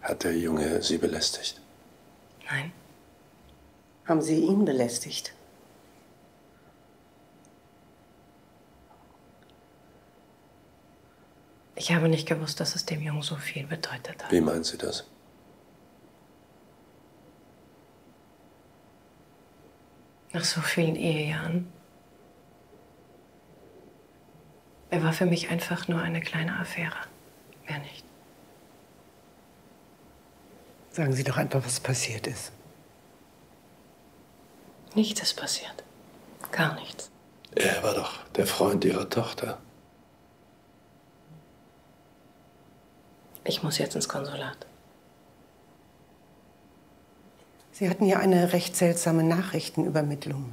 Hat der Junge Sie belästigt? Nein. Haben Sie ihn belästigt? Ich habe nicht gewusst, dass es dem Jungen so viel bedeutet hat. Wie meinen Sie das? Nach so vielen Ehejahren. Er war für mich einfach nur eine kleine Affäre. Mehr nicht. Sagen Sie doch einfach, was passiert ist. Nichts ist passiert. Gar nichts. Er war doch der Freund Ihrer Tochter. Ich muss jetzt ins Konsulat. Sie hatten ja eine recht seltsame Nachrichtenübermittlung.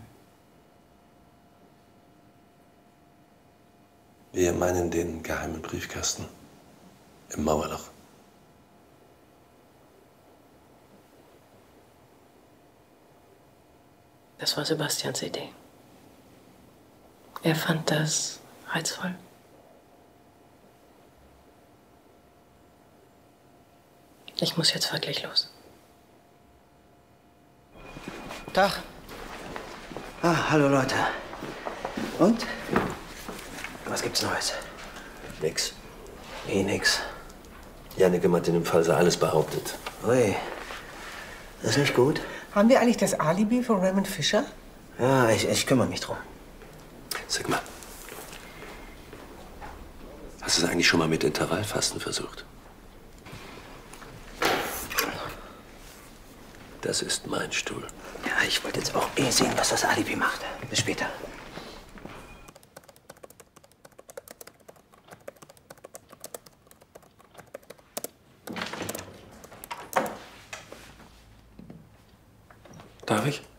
Wir meinen den geheimen Briefkasten im Mauerloch. Das war Sebastians Idee. Er fand das reizvoll. Ich muss jetzt wirklich los. Tag. Hallo Leute. Und? Was gibt's Neues? Nix. Nix. Janneke hat in dem Fall so alles behauptet. Ui. Das ist nicht gut. Haben wir eigentlich das Alibi von Raymond Fisher? Ja, ich kümmere mich drum. Sag mal, hast du es eigentlich schon mal mit Intervallfasten versucht? Das ist mein Stuhl. Ja, ich wollte jetzt auch sehen, was das Alibi macht. Bis später. Darf ich?